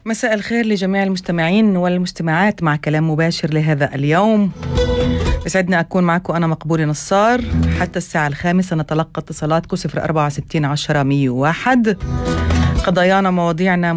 مساء الخير لجميع المستمعين والمستمعات مع كلام مباشر لهذا اليوم. يسعدني أكون معكم أنا مقبولة نصار حتى الساعة 5. نتلقى اتصالاتكم 064 10 101. قضايانا مواضيعنا